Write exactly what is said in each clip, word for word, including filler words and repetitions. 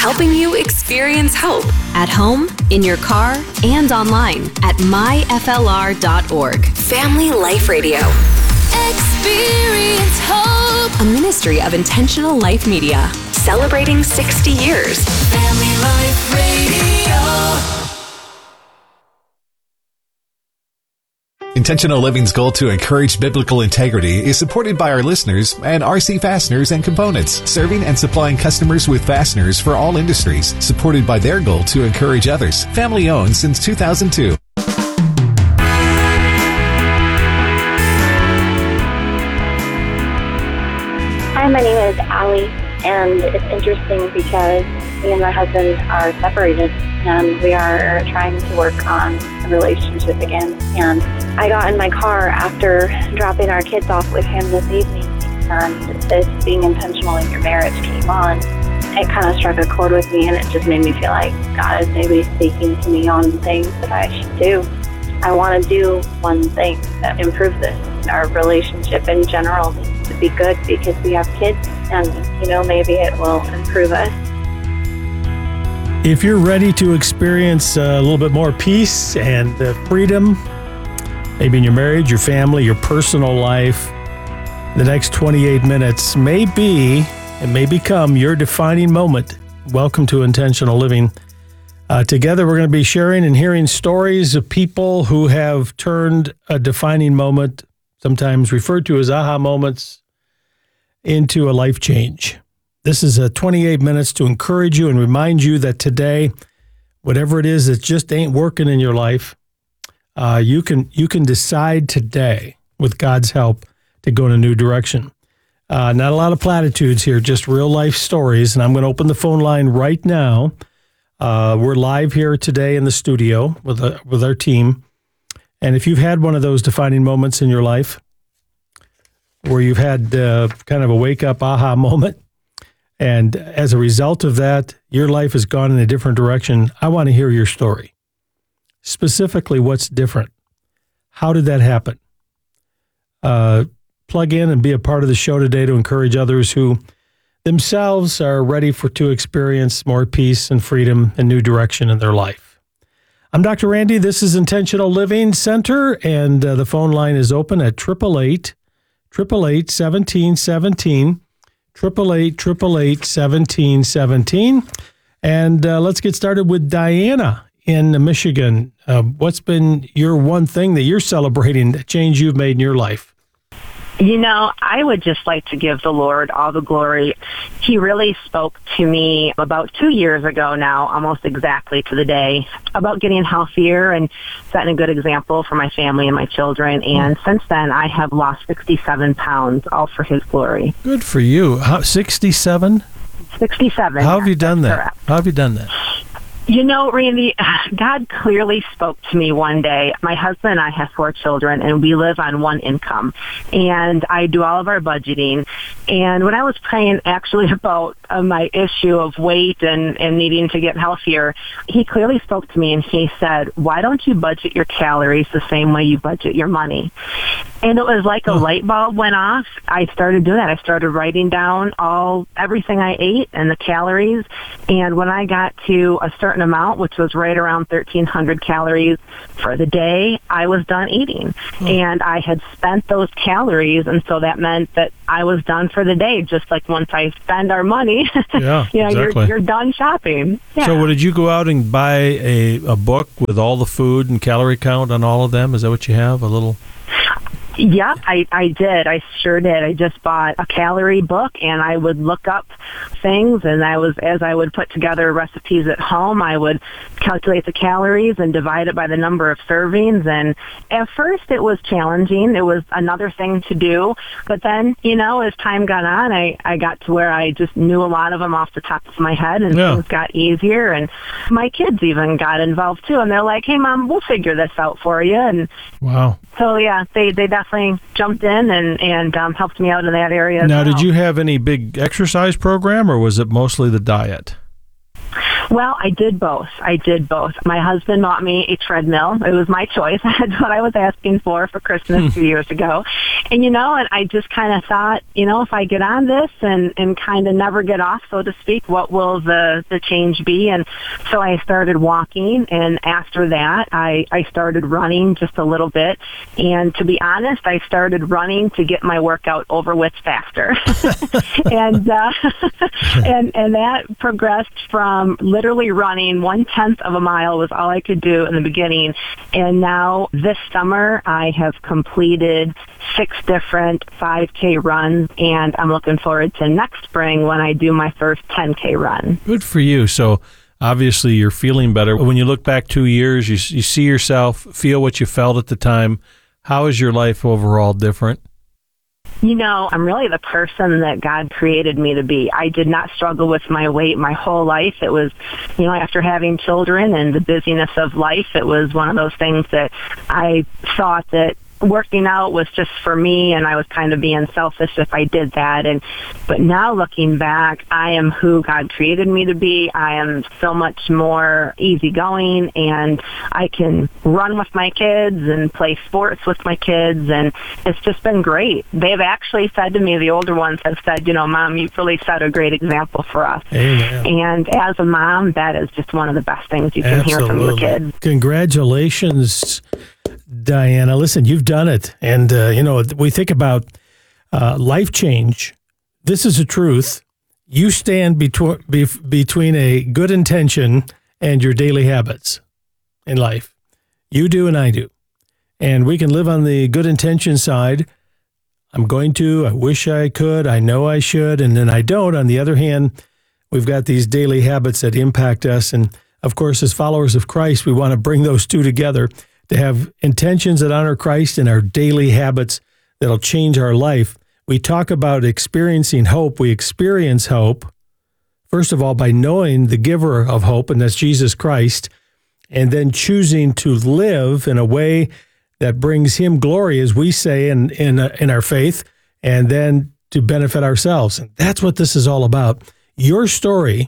helping you experience hope at home, in your car, and online at my f l r dot org. Family Life Radio. Experience hope. A ministry of Intentional Life Media. Celebrating sixty years. Family Life Radio. Intentional Living's goal to encourage biblical integrity is supported by our listeners and R C Fasteners and Components, serving and supplying customers with fasteners for all industries, supported by their goal to encourage others. Family owned since two thousand two. Hi, my name is Allie, and it's interesting because me and my husband are separated, and we are trying to work on a relationship again. And I got in my car after dropping our kids off with him this evening, and this being intentional in your marriage came on. It kind of struck a chord with me, and it just made me feel like God is maybe speaking to me on things that I should do. I want to do one thing that improves this. Our relationship in general needs to be good because we have kids, and, you know, maybe it will improve us. If you're ready to experience a little bit more peace and uh, freedom, maybe in your marriage, your family, your personal life, the next twenty-eight minutes may be and may become your defining moment. Welcome to Intentional Living. Uh, together, we're going to be sharing and hearing stories of people who have turned a defining moment, sometimes referred to as aha moments, into a life change. This is a twenty-eight minutes to encourage you and remind you that today, whatever it is that just ain't working in your life, uh, you can you can decide today, with God's help, to go in a new direction. Uh, not a lot of platitudes here, just real life stories. And I'm going to open the phone line right now. Uh, we're live here today in the studio with uh, with our team. And if you've had one of those defining moments in your life, where you've had uh, kind of a wake-up aha moment, and as a result of that, your life has gone in a different direction, I want to hear your story. Specifically, what's different? How did that happen? Uh, plug in and be a part of the show today to encourage others who themselves are ready for to experience more peace and freedom and new direction in their life. I'm Doctor Randy. This is Intentional Living Center, and uh, the phone line is open at eight eight eight, eight eight eight, one seven one seven, eight eight eight, eight eight eight, one seven one seven. And uh, let's get started with Diana in Michigan. Uh, what's been your one thing that you're celebrating, the change you've made in your life? You know, I would just like to give the Lord all the glory. He really spoke to me about two years ago now, almost exactly to the day, about getting healthier and setting a good example for my family and my children. And mm. since then, I have lost sixty-seven pounds, all for His glory. Good for you. How, sixty-seven? sixty-seven. How have you done that? Correct. How have you done that? You know, Randy, God clearly spoke to me one day. My husband and I have four children, and we live on one income. And I do all of our budgeting. And when I was praying actually about uh, my issue of weight and, and needing to get healthier, He clearly spoke to me, and He said, why don't you budget your calories the same way you budget your money? And it was like a oh. light bulb went off. I started doing that. I started writing down all everything I ate and the calories. And when I got to a certain amount, which was right around thirteen hundred calories for the day, I was done eating. Mm. And I had spent those calories, and so that meant that I was done for the day. Just like once I spend our money, yeah, you know, exactly. you're, you're done shopping. Yeah. So what, did you go out and buy a, a book with all the food and calorie count on all of them? Is that what you have, a little... Yeah, I, I did. I sure did. I just bought a calorie book, and I would look up things, and I was as I would put together recipes at home, I would calculate the calories and divide it by the number of servings. And at first, it was challenging. It was another thing to do. But then, you know, as time got on, I, I got to where I just knew a lot of them off the top of my head, and yeah. things got easier. And my kids even got involved, too. And they're like, hey, Mom, we'll figure this out for you. And wow. So, yeah, they, they definitely jumped in and, and um, helped me out in that area. Now, as well. Did you have any big exercise program, or was it mostly the diet? Well, I did both. I did both. My husband bought me a treadmill. It was my choice. That's what I was asking for for Christmas two years ago. And, you know, and I just kind of thought, you know, if I get on this and, and kind of never get off, so to speak, what will the, the change be? And so I started walking, and after that, I, I started running just a little bit. And to be honest, I started running to get my workout over with faster. and, uh, and, and that progressed from literally running one-tenth of a mile was all I could do in the beginning. And now this summer, I have completed six different five K runs, and I'm looking forward to next spring when I do my first ten K run. Good for you. So obviously you're feeling better. When you look back two years, you, you see yourself, feel what you felt at the time. How is your life overall different? You know, I'm really the person that God created me to be. I did not struggle with my weight my whole life. It was, you know, after having children and the busyness of life, it was one of those things that I thought that working out was just for me, and I was kind of being selfish if I did that. And but now looking back, I am who God created me to be. I am so much more easygoing, and I can run with my kids and play sports with my kids, and it's just been great. They've actually said to me, the older ones have said, you know, Mom, you've really set a great example for us. Amen. And as a mom, that is just one of the best things you can Absolutely. hear from your kids. Congratulations, Diana. Listen, you've done it. And, uh, you know, we think about uh, life change. This is the truth. You stand between be, between a good intention and your daily habits in life. You do and I do. And we can live on the good intention side. I'm going to, I wish I could, I know I should, and then I don't. On the other hand, we've got these daily habits that impact us. And, of course, as followers of Christ, we want to bring those two together, to have intentions that honor Christ and our daily habits that'll change our life. We talk about experiencing hope. We experience hope, first of all, by knowing the giver of hope, and that's Jesus Christ, and then choosing to live in a way that brings him glory, as we say in, in, uh, in our faith, and then to benefit ourselves. And that's what this is all about. Your story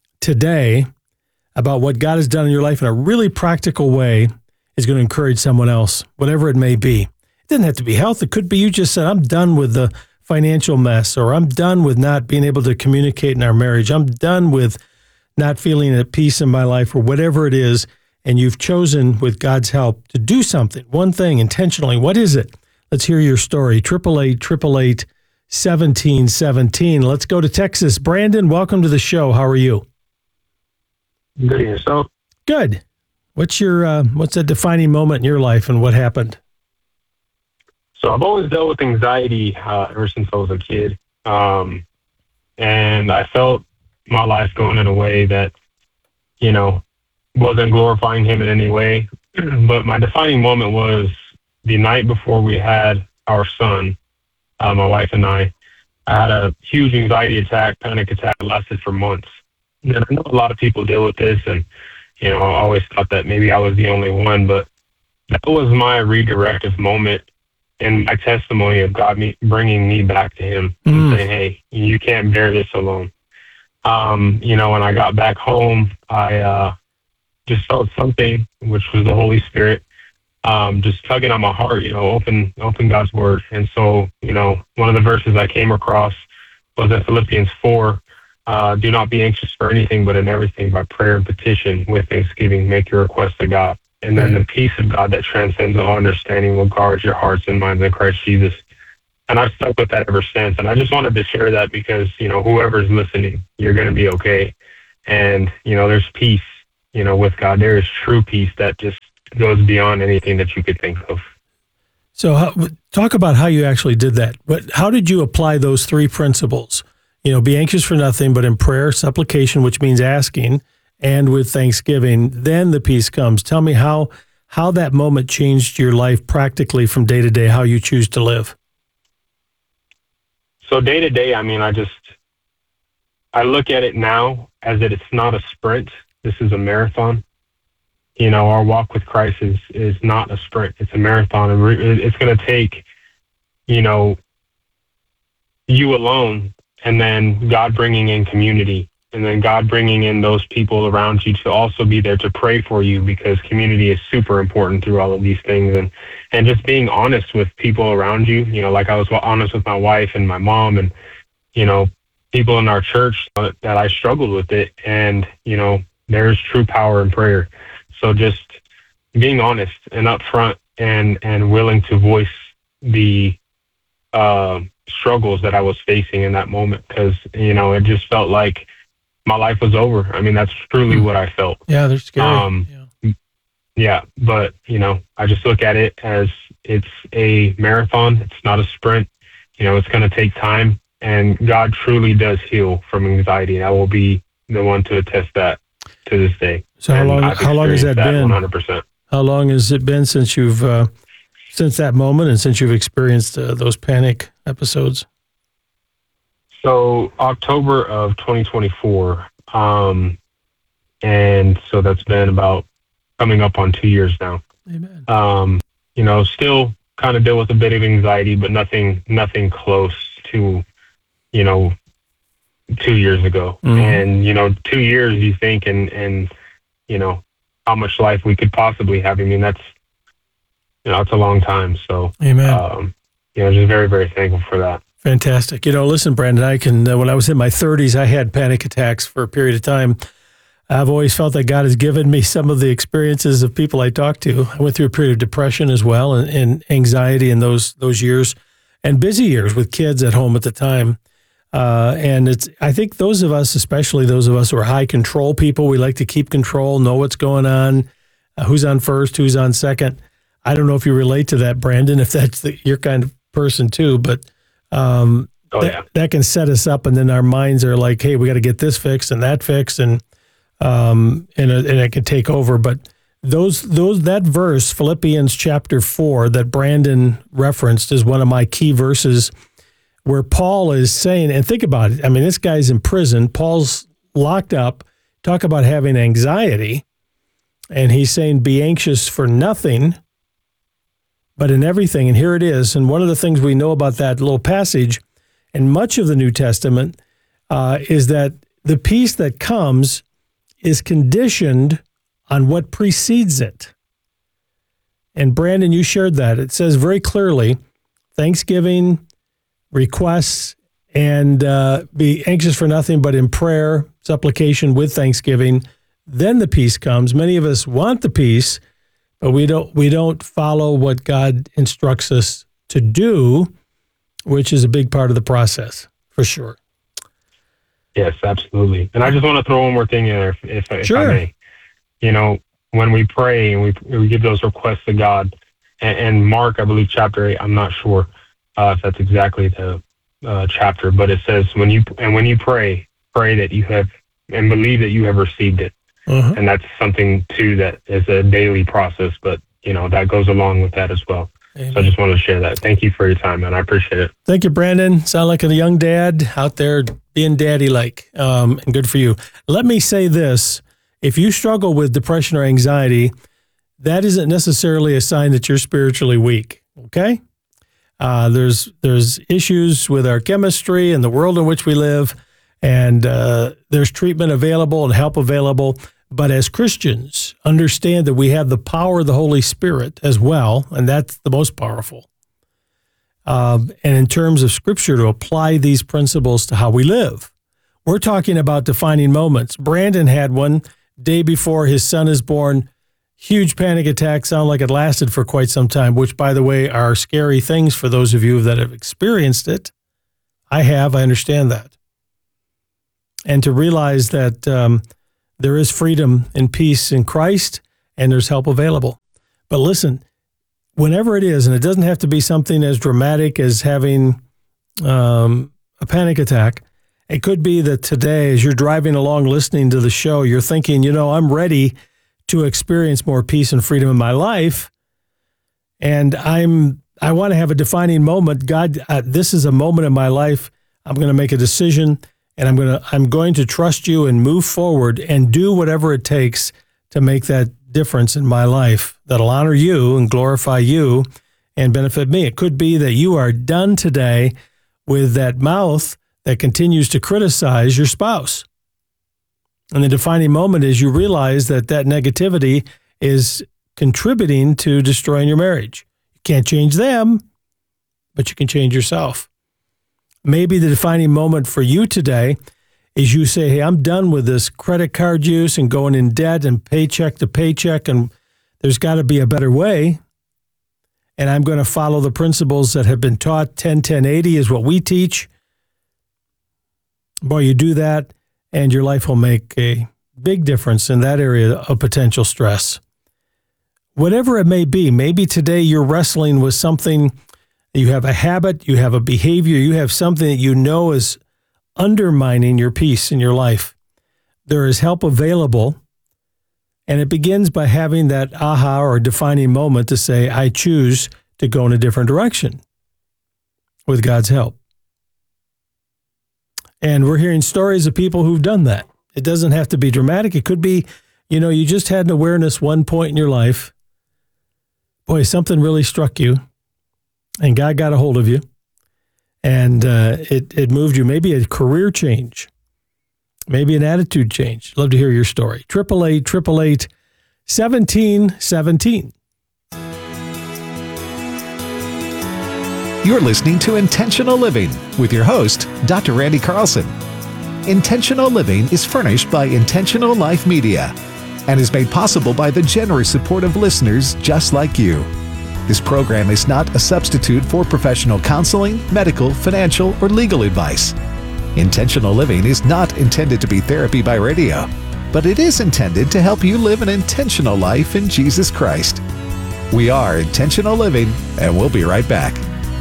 today about what God has done in your life in a really practical way is going to encourage someone else, whatever it may be. It doesn't have to be health. It could be you just said, I'm done with the financial mess, or I'm done with not being able to communicate in our marriage. I'm done with not feeling at peace in my life, or whatever it is. And you've chosen, with God's help, to do something, one thing intentionally. What is it? Let's hear your story. eight eight eight, eight eight eight, one seven one seven. Let's go to Texas. Brandon, welcome to the show. How are you? Good, yourself? Good. What's your uh, what's a defining moment in your life, and what happened? So I've always dealt with anxiety uh, ever since I was a kid, um, and I felt my life going in a way that, you know, wasn't glorifying him in any way. But my defining moment was the night before we had our son, uh, my wife and I. I had a huge anxiety attack, panic attack that lasted for months. And I know a lot of people deal with this, and you know, I always thought that maybe I was the only one, but that was my redirective moment and my testimony of God me, bringing me back to him mm. and saying, hey, you can't bear this alone. Um, you know, when I got back home, I uh, just felt something, which was the Holy Spirit, um, just tugging on my heart, you know, open, open God's word. And so, you know, one of the verses I came across was in Philippians four. Uh, do not be anxious for anything, but in everything by prayer and petition with thanksgiving, make your request to God. And then the peace of God that transcends all understanding will guard your hearts and minds in Christ Jesus. And I've stuck with that ever since. And I just wanted to share that because, you know, whoever's listening, you're going to be okay. And, you know, there's peace, you know, with God. There is true peace that just goes beyond anything that you could think of. So how, talk about how you actually did that. But how did you apply those three principles? You know, be anxious for nothing, but in prayer, supplication, which means asking, and with thanksgiving, then the peace comes. Tell me how how that moment changed your life practically from day to day, how you choose to live. So day to day, I mean, I just, I look at it now as that it's not a sprint. This is a marathon. You know, our walk with Christ is, is not a sprint. It's a marathon. And it's going to take, you know, you alone, and then God bringing in community and then God bringing in those people around you to also be there to pray for you, because community is super important through all of these things. And, and just being honest with people around you, you know, like I was honest with my wife and my mom and, you know, people in our church that I struggled with it. And, you know, there's true power in prayer. So just being honest and upfront and, and willing to voice the uh, struggles that I was facing in that moment, because, you know, it just felt like my life was over. I mean, that's truly what I felt. Yeah, they're scary. Um, yeah. yeah, but, you know, I just look at it as it's a marathon. It's not a sprint. You know, it's going to take time, and God truly does heal from anxiety. And I will be the one to attest that to this day. So how and long, I've how long has that, that been? one hundred percent. How long has it been since you've, uh, since that moment and since you've experienced uh, those panic episodes? So October of twenty twenty-four, um, and so that's been about coming up on two years now. Amen. Um, you know, still kind of deal with a bit of anxiety, but nothing, nothing close to, you know, two years ago. Mm-hmm. And you know, two years you think, and and you know how much life we could possibly have. I mean, that's you know, it's a long time. So, Amen. Um, you know, just very, very thankful for that. Fantastic. You know, listen, Brandon, I can, uh, when I was in my thirties, I had panic attacks for a period of time. I've always felt that God has given me some of the experiences of people I talk to. I went through a period of depression as well, and, and anxiety in those those years, and busy years with kids at home at the time. Uh, and it's, I think those of us, especially those of us who are high control people, we like to keep control, know what's going on, uh, who's on first, who's on second. I don't know if you relate to that, Brandon, if that's the, your kind of person too, but um, oh, that, yeah. that can set us up, and then our minds are like, hey, we got to get this fixed and that fixed, and um, and, and it can take over. But those those that verse, Philippians chapter four, that Brandon referenced, is one of my key verses, where Paul is saying, and think about it, I mean, this guy's in prison, Paul's locked up, talk about having anxiety, and he's saying, be anxious for nothing, but in everything. And here it is. And one of the things we know about that little passage and much of the New Testament uh, is that the peace that comes is conditioned on what precedes it. And Brandon, you shared that. It says very clearly, thanksgiving, requests, and uh, be anxious for nothing, but in prayer, supplication with thanksgiving, then the peace comes. Many of us want the peace, but we don't we don't follow what God instructs us to do, which is a big part of the process, for sure. Yes, absolutely. And I just want to throw one more thing in there, if, if, sure. if I may. You know, when we pray and we we give those requests to God, and, and Mark, I believe, chapter eight, I'm not sure uh, if that's exactly the uh, chapter, but it says, when you and when you pray, pray that you have, and believe that you have received it. Uh-huh. And that's something, too, that is a daily process, but, you know, that goes along with that as well. Amen. So I just wanted to share that. Thank you for your time, man. I appreciate it. Thank you, Brandon. Sound like a young dad out there being daddy-like, um, and good for you. Let me say this. If you struggle with depression or anxiety, that isn't necessarily a sign that you're spiritually weak, okay? Uh, there's there's issues with our chemistry and the world in which we live, and uh, there's treatment available and help available. But as Christians, understand that we have the power of the Holy Spirit as well, and that's the most powerful. Um, and in terms of Scripture, to apply these principles to how we live. We're talking about defining moments. Brandon had one day before his son is born. Huge panic attack, sound like it lasted for quite some time, which, by the way, are scary things for those of you that have experienced it. I have, I understand that. And to realize that um, there is freedom and peace in Christ, and there's help available. But listen, whenever it is, and it doesn't have to be something as dramatic as having um, a panic attack, it could be that today, as you're driving along listening to the show, you're thinking, you know, I'm ready to experience more peace and freedom in my life, and I'm I want to have a defining moment. God, uh, this is a moment in my life. I'm going to make a decision, and I'm going to I'm going to trust you and move forward and do whatever it takes to make that difference in my life that'll honor you and glorify you and benefit me. It could be that you are done today with that mouth that continues to criticize your spouse. And the defining moment is you realize that that negativity is contributing to destroying your marriage. You can't change them, but you can change yourself. Maybe the defining moment for you today is you say, hey, I'm done with this credit card use and going in debt and paycheck to paycheck, and there's got to be a better way. And I'm going to follow the principles that have been taught. ten ten eighty is what we teach. Boy, you do that, and your life will make a big difference in that area of potential stress. Whatever it may be, maybe today you're wrestling with something, you have a habit, you have a behavior, you have something that you know is undermining your peace in your life. There is help available, and it begins by having that aha or defining moment to say, I choose to go in a different direction with God's help. And we're hearing stories of people who've done that. It doesn't have to be dramatic. It could be, you know, you just had an awareness one point in your life. Boy, something really struck you, and God got a hold of you, and uh, it, it moved you. Maybe a career change, maybe an attitude change. Love to hear your story. eight eight eight, eight eight eight, one seven one seven. You're listening to Intentional Living with your host, Doctor Randy Carlson. Intentional Living is furnished by Intentional Life Media and is made possible by the generous support of listeners just like you. This program is not a substitute for professional counseling, medical, financial, or legal advice. Intentional Living is not intended to be therapy by radio, but it is intended to help you live an intentional life in Jesus Christ. We are Intentional Living, and we'll be right back.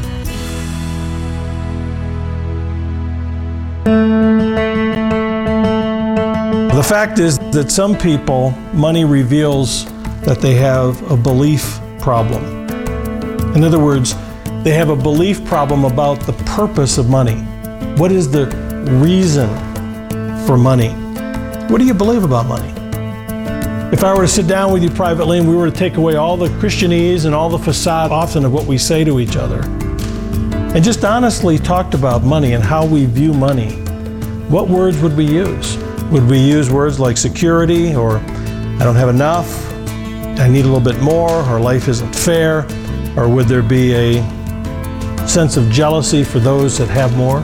The fact is that some people, money reveals that they have a belief problem. In other words, they have a belief problem about the purpose of money. What is the reason for money? What do you believe about money? If I were to sit down with you privately and we were to take away all the Christianese and all the facade often of what we say to each other, and just honestly talked about money and how we view money, what words would we use? Would we use words like security, or I don't have enough, I need a little bit more, or life isn't fair, or would there be a sense of jealousy for those that have more?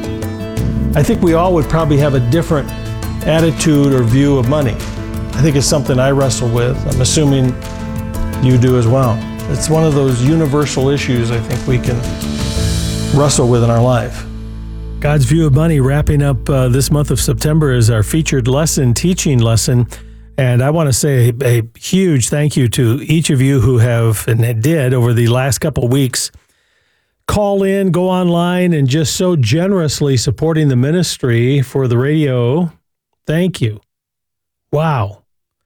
I think we all would probably have a different attitude or view of money. I think it's something I wrestle with. I'm assuming you do as well. It's one of those universal issues I think we can wrestle with in our life. God's View of Money, wrapping up uh, this month of September, is our featured lesson, teaching lesson. And I want to say a, a huge thank you to each of you who have and did over the last couple of weeks call in, go online, and just so generously supporting the ministry for the radio. Thank you. Wow.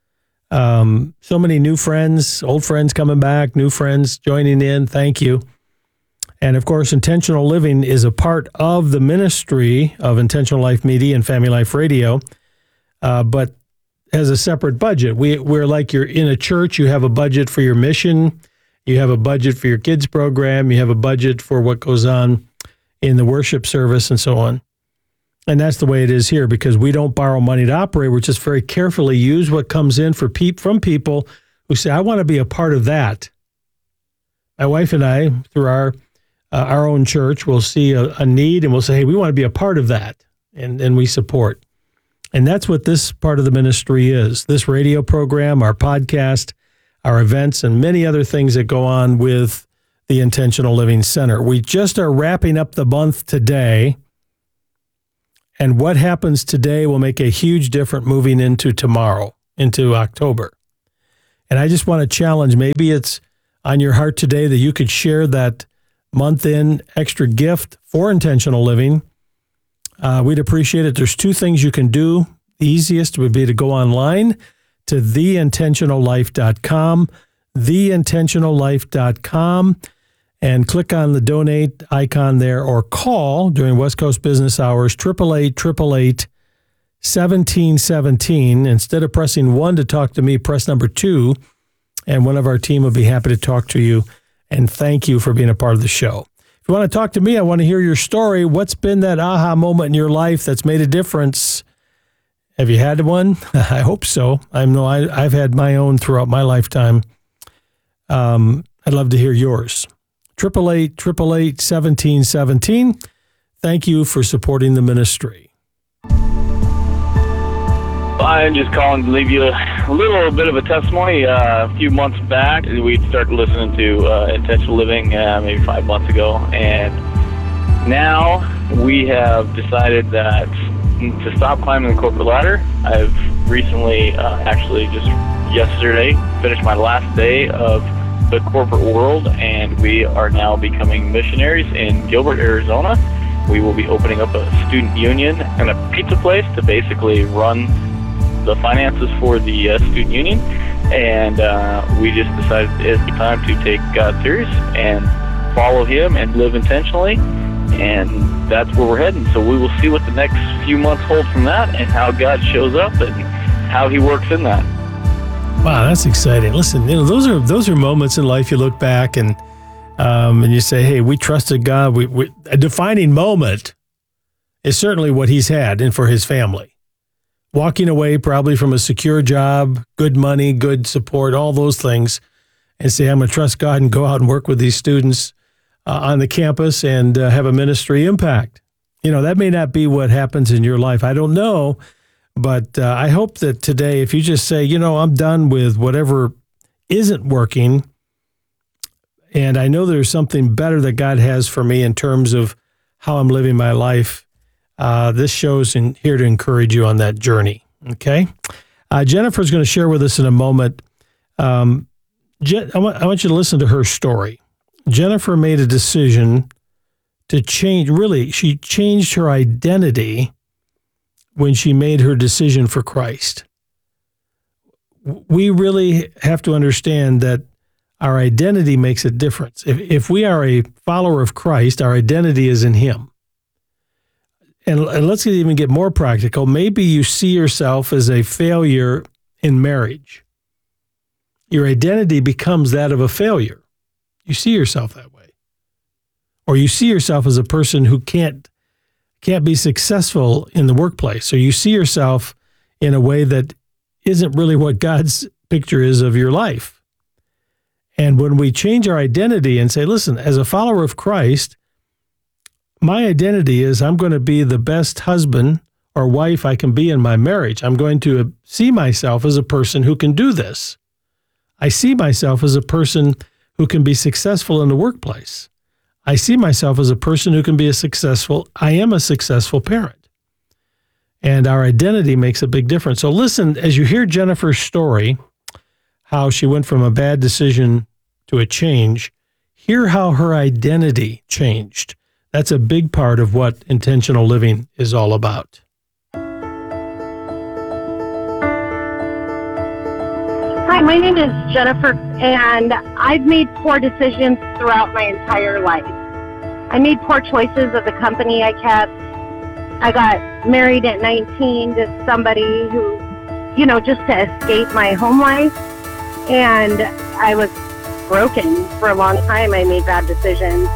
Um, so many new friends, old friends coming back, new friends joining in. Thank you. And of course, Intentional Living is a part of the ministry of Intentional Life Media and Family Life Radio, uh, but has a separate budget. We, we're like you're in a church, you have a budget for your mission, you have a budget for your kids program, you have a budget for what goes on in the worship service and so on. And that's the way it is here, because we don't borrow money to operate. We're just very carefully use what comes in for pe- from people who say, I want to be a part of that. My wife and I, through our Uh, our own church will see a, a need and we'll say, hey, we want to be a part of that. And, and we support. And that's what this part of the ministry is. This radio program, our podcast, our events, and many other things that go on with the Intentional Living Center. We just are wrapping up the month today. And what happens today will make a huge difference moving into tomorrow, into October. And I just want to challenge, maybe it's on your heart today that you could share that month-end extra gift for Intentional Living. Uh, we'd appreciate it. There's two things you can do. The easiest would be to go online to the intentional life dot com, the intentional life dot com, and click on the donate icon there, or call during West Coast business hours, eight eight eight, eight eight eight, one seven one seven. Instead of pressing one to talk to me, press number two, and one of our team will be happy to talk to you. And thank you for being a part of the show. If you want to talk to me, I want to hear your story. What's been that aha moment in your life that's made a difference? Have you had one? I hope so. I know I, I've had my own throughout my lifetime. Um, I'd love to hear yours. Triple eight, triple eight, seventeen seventeen. Thank you for supporting the ministry. I'm just calling to leave you a little bit of a testimony. Uh, a few months back, we started listening to uh, Intentional Living uh, maybe five months ago, and now we have decided that to stop climbing the corporate ladder. I've recently, uh, actually just yesterday, finished my last day of the corporate world, and we are now becoming missionaries in Gilbert, Arizona. We will be opening up a student union and a pizza place to basically run the finances for the uh, student union, and uh, we just decided it's time to take God serious and follow Him and live intentionally, and that's where we're heading. So we will see what the next few months hold from that, and how God shows up and how He works in that. Wow, that's exciting. Listen, you know, those are those are moments in life you look back and um, and you say, "Hey, we trusted God." We, we a defining moment is certainly what He's had, and for His family. Walking away probably from a secure job, good money, good support, all those things, and say, I'm going to trust God and go out and work with these students uh, on the campus and uh, have a ministry impact. You know, that may not be what happens in your life. I don't know, but uh, I hope that today, if you just say, you know, I'm done with whatever isn't working, and I know there's something better that God has for me in terms of how I'm living my life, Uh, this show's in, here to encourage you on that journey, okay? Uh, Jennifer's going to share with us in a moment. Um, Je- I, want, I want you to listen to her story. Jennifer made a decision to change, really, she changed her identity when she made her decision for Christ. We really have to understand that our identity makes a difference. If, if we are a follower of Christ, our identity is in Him. And, and let's even get more practical. Maybe you see yourself as a failure in marriage. Your identity becomes that of a failure. You see yourself that way. Or you see yourself as a person who can't can't be successful in the workplace. Or you see yourself in a way that isn't really what God's picture is of your life. And when we change our identity and say, listen, as a follower of Christ, my identity is I'm going to be the best husband or wife I can be in my marriage. I'm going to see myself as a person who can do this. I see myself as a person who can be successful in the workplace. I see myself as a person who can be a successful, I am a successful parent. And our identity makes a big difference. So listen, as you hear Jennifer's story, how she went from a bad decision to a change, hear how her identity changed. That's a big part of what intentional living is all about. Hi, my name is Jennifer, and I've made poor decisions throughout my entire life. I made poor choices of the company I kept. I got married at nineteen to somebody who, you know, just to escape my home life, and I was broken for a long time. I made bad decisions.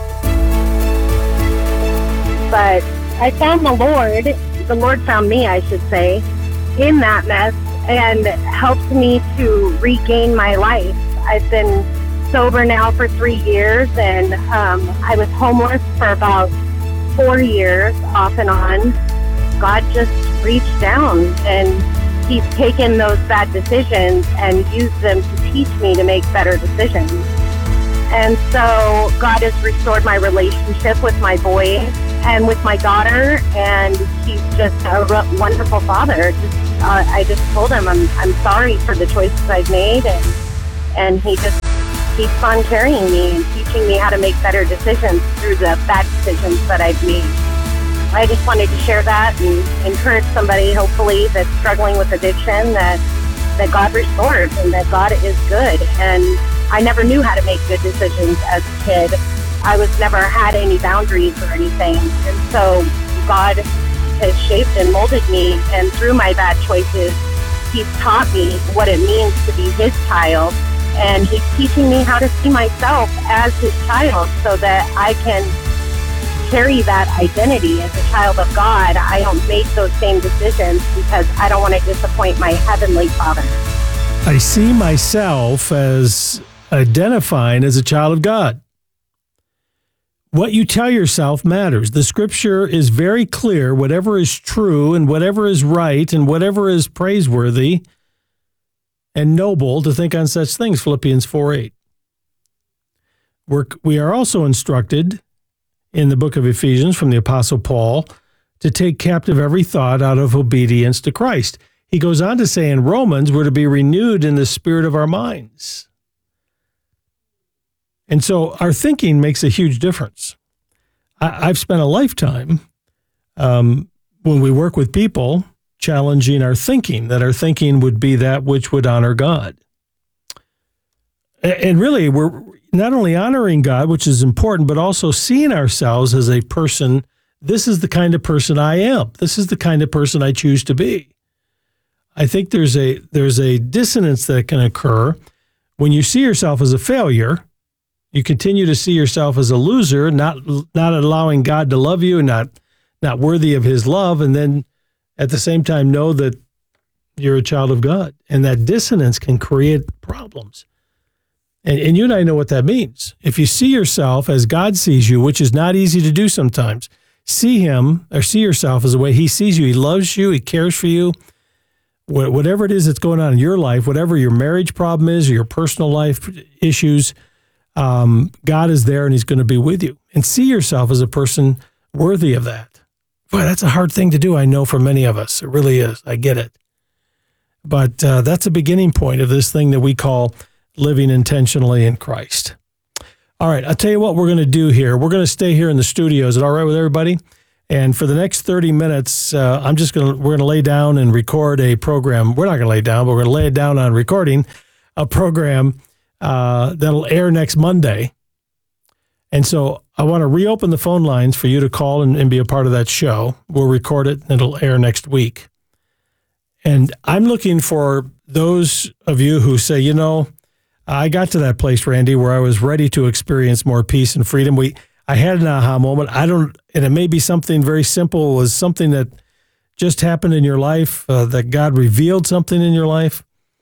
But I found the Lord, the Lord found me, I should say, in that mess and helped me to regain my life. I've been sober now for three years, and um, I was homeless for about four years, off and on. God just reached down, and He's taken those bad decisions and used them to teach me to make better decisions. And so God has restored my relationship with my boys and with my daughter, and He's just a wonderful father. Just, uh, I just told Him I'm I'm sorry for the choices I've made, and and He just keeps on carrying me and teaching me how to make better decisions through the bad decisions that I've made. I just wanted to share that and encourage somebody, hopefully, that's struggling with addiction, that that God restores and that God is good. And I never knew how to make good decisions as a kid. I was never had any boundaries or anything. And so God has shaped and molded me, and through my bad choices, He's taught me what it means to be His child. And He's teaching me how to see myself as His child so that I can carry that identity as a child of God, I don't make those same decisions because I don't want to disappoint my Heavenly Father. I see myself as identifying as a child of God. What you tell yourself matters. The scripture is very clear. Whatever is true and whatever is right and whatever is praiseworthy and noble, to think on such things, Philippians four eight. We're, we are also instructed in the book of Ephesians from the Apostle Paul to take captive every thought out of obedience to Christ. He goes on to say in Romans, we're to be renewed in the spirit of our minds. And so our thinking makes a huge difference. I, I've spent a lifetime um, when we work with people challenging our thinking, that our thinking would be that which would honor God. And really, we're not only honoring God, which is important, but also seeing ourselves as a person. This is the kind of person I am. This is the kind of person I choose to be. I think there's a there's a dissonance that can occur when you see yourself as a failure. You continue to see yourself as a loser, not not allowing God to love you, not not worthy of his love, and then at the same time know that you're a child of God. And that dissonance can create problems. And, and you and I know what that means. If you see yourself as God sees you, which is not easy to do sometimes, see him or see yourself as the way he sees you. He loves you. He cares for you. Whatever it is that's going on in your life, whatever your marriage problem is or your personal life issues, um, God is there and he's going to be with you. And see yourself as a person worthy of that. Boy, that's a hard thing to do, I know, for many of us. It really is. I get it. But uh, that's a beginning point of this thing that we call living intentionally in Christ. All right, I'll tell you what we're going to do here. We're going to stay here in the studio. Is it all right with everybody? And for the next thirty minutes, uh, I'm just going to, we're going to lay down and record a program. We're not going to lay down, but we're going to lay it down on recording a program uh, that'll air next Monday. And so I want to reopen the phone lines for you to call and, and be a part of that show. We'll record it and it'll air next week. And I'm looking for those of you who say, you know, I got to that place, Randy, where I was ready to experience more peace and freedom. We, I had an aha moment. I don't, and it may be something very simple. It was something that just happened in your life, uh, that God revealed something in your life.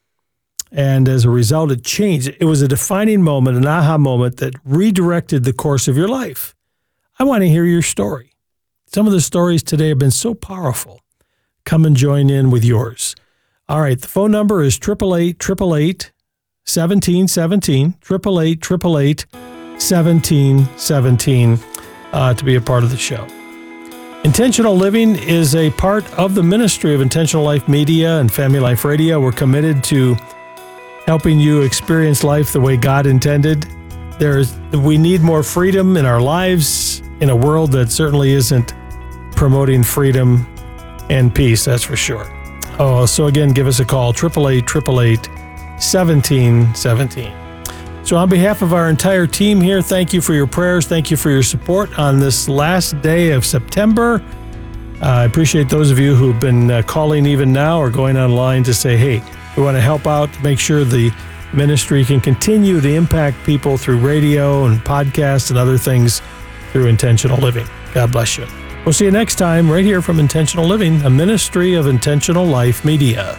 And as a result, it changed. It was a defining moment, an aha moment that redirected the course of your life. I want to hear your story. Some of the stories today have been so powerful. Come and join in with yours. All right, the phone number is eight eight eight, eight eight eight, seventeen seventeen, eight eight eight, eight eight eight, seventeen seventeen, uh, to be a part of the show. Intentional Living is a part of the ministry of Intentional Life Media and Family Life Radio. We're committed to helping you experience life the way God intended. There's, we need more freedom in our lives in a world that certainly isn't promoting freedom and peace, that's for sure. Oh, so again, give us a call, eight eight eight, eight eight eight, seventeen seventeen. So on behalf of our entire team here, thank you for your prayers. Thank you for your support on this last day of September. Uh, I appreciate those of you who've been uh, calling even now or going online to say, hey, we want to help out to make sure the ministry can continue to impact people through radio and podcasts and other things through Intentional Living. God bless you. We'll see you next time right here from Intentional Living, a ministry of Intentional Life Media.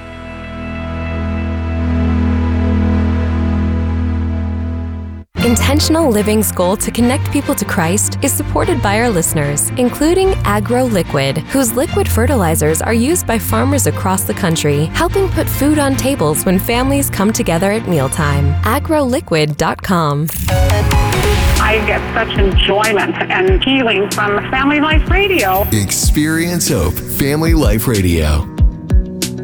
Intentional Living's goal to connect people to Christ is supported by our listeners, including Agro Liquid, whose liquid fertilizers are used by farmers across the country, helping put food on tables when families come together at mealtime. agro liquid dot com. I get such enjoyment and healing from Family Life Radio. Experience Hope, Family Life Radio.